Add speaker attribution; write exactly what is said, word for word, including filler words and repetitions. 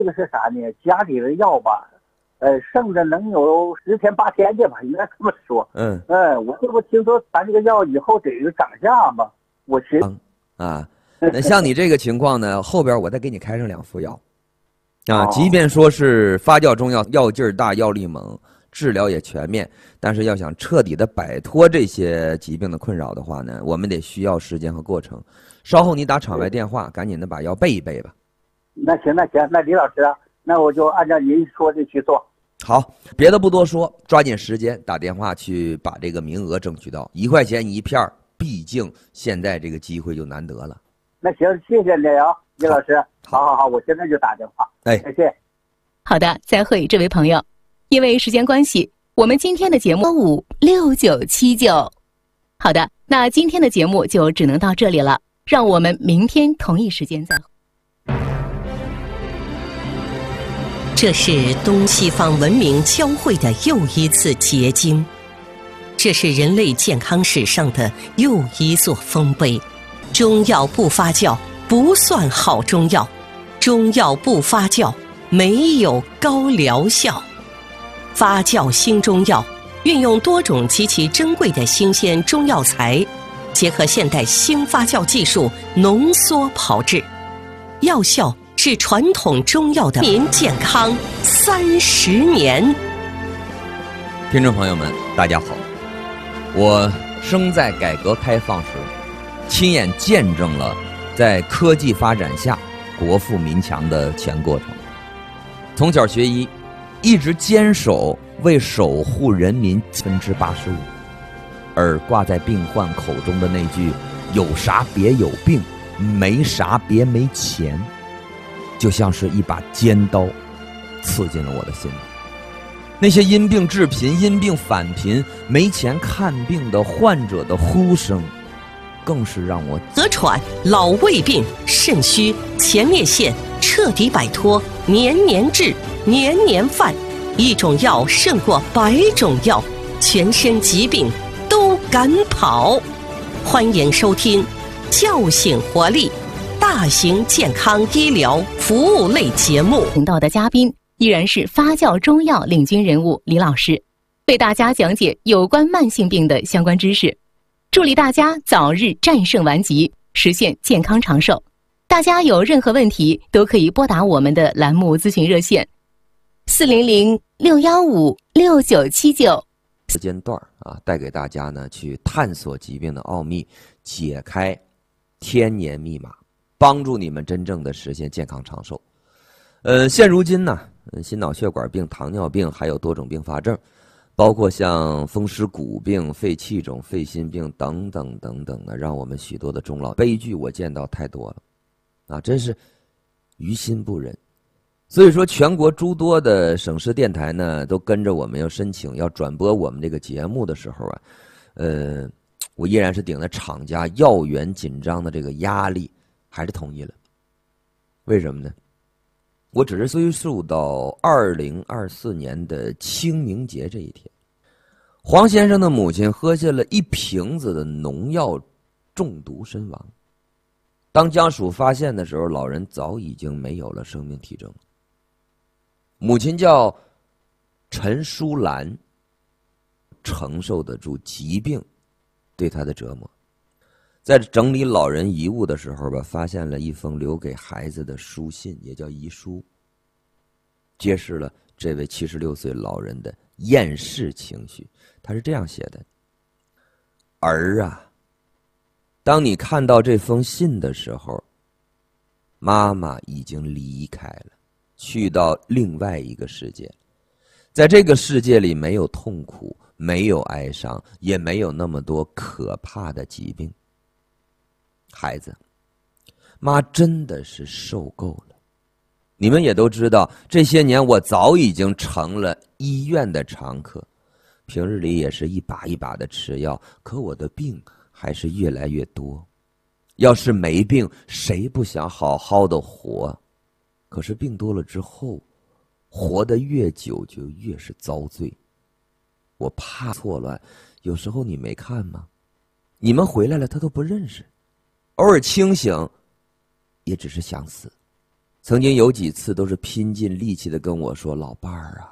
Speaker 1: 这个是啥呢？家里的药吧，呃，剩着能有十天八天的吧，应该这么说。
Speaker 2: 嗯
Speaker 1: 嗯，我这不听说咱这个药以后得涨价吗？我寻
Speaker 2: 嗯啊，那像你这个情况呢，后边我再给你开上两副药，啊，即便说是发酵中药，药劲儿大，药力猛，治疗也全面，但是要想彻底的摆脱这些疾病的困扰的话呢，我们得需要时间和过程。稍后你打场外电话，赶紧的把药备一备吧。
Speaker 1: 那行那行，那李老师啊，那我就按照您说的去做。
Speaker 2: 好，别的不多说，抓紧时间打电话去把这个名额争取到，一块钱一片儿，毕竟现在这个机会就难得了。
Speaker 1: 那行，谢谢你啊，李老师。好好好，我现在就打电话。
Speaker 2: 哎，
Speaker 1: 谢谢。
Speaker 3: 好的，再会，这位朋友。因为时间关系，我们今天的节目五六九七九。好的，那今天的节目就只能到这里了，让我们明天同一时间再会。
Speaker 4: 这是东西方文明交汇的又一次结晶，这是人类健康史上的又一座丰碑。中药不发酵不算好中药，中药不发酵没有高疗效。发酵新中药运用多种极其珍贵的新鲜中药材，结合现代新发酵技术浓缩炮制，药效是传统中药的民健康三十年。
Speaker 2: 听众朋友们，大家好，我生在改革开放时，亲眼见证了在科技发展下国富民强的全过程。从小学医，一直坚守为守护人民百分之八十五，而挂在病患口中的那句“有啥别有病，没啥别没钱”，就像是一把尖刀刺进了我的心里。那些因病致贫、因病返贫、没钱看病的患者的呼声，更是让我
Speaker 4: 哮喘、老胃病、肾虚、前列腺彻底摆脱年年治、年年犯，一种药胜过百种药，全身疾病都敢跑。欢迎收听叫醒活力大型健康医疗服务类节目。
Speaker 3: 频道的嘉宾依然是发酵中药领军人物李老师，为大家讲解有关慢性病的相关知识，助力大家早日战胜顽疾，实现健康长寿。大家有任何问题都可以拨打我们的栏目咨询热线四零零六幺五六九七九。
Speaker 2: 时间段啊，带给大家呢去探索疾病的奥秘，解开天年密码，帮助你们真正的实现健康长寿。呃，现如今呢，心脑血管病、糖尿病还有多种并发症，包括像风湿骨病、肺气肿、肺心病等等等等的，让我们许多的中老悲剧我见到太多了，啊，真是于心不忍。所以说，全国诸多的省市电台呢，都跟着我们要申请要转播我们这个节目的时候啊，呃，我依然是顶着厂家药源紧张的这个压力，还是同意了。为什么呢？我只是追溯到二零二四年的清明节这一天，黄先生的母亲喝下了一瓶子的农药，中毒身亡。当家属发现的时候，老人早已经没有了生命体征。母亲叫陈淑兰，承受得住疾病对她的折磨。在整理老人遗物的时候吧，发现了一封留给孩子的书信，也叫遗书，揭示了这位七十六岁老人的厌世情绪。他是这样写的：儿啊，当你看到这封信的时候，妈妈已经离开了，去到另外一个世界。在这个世界里，没有痛苦，没有哀伤，也没有那么多可怕的疾病。孩子，妈真的是受够了。你们也都知道，这些年我早已经成了医院的常客，平日里也是一把一把的吃药，可我的病还是越来越多。要是没病，谁不想好好的活？可是病多了之后，活得越久就越是遭罪。我怕错乱，有时候你没看吗？你们回来了，他都不认识。偶尔清醒，也只是想死。 曾经有几次都是拼尽力气的跟我说：“老伴儿啊，